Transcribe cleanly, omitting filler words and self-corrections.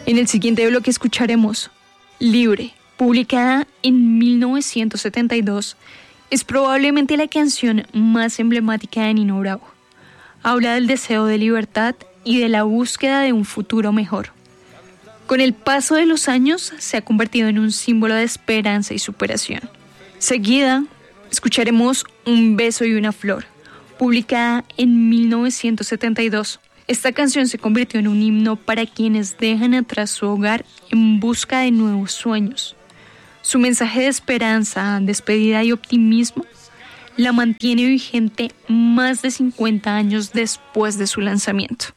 En el siguiente bloque escucharemos Libre, publicada en 1972. Es probablemente la canción más emblemática de Nino Bravo. Habla del deseo de libertad y de la búsqueda de un futuro mejor. Con el paso de los años se ha convertido en un símbolo de esperanza y superación. Seguida, escucharemos Un beso y una flor, publicada en 1972. Esta canción se convirtió en un himno para quienes dejan atrás su hogar en busca de nuevos sueños. Su mensaje de esperanza, despedida y optimismo la mantiene vigente más de 50 años después de su lanzamiento.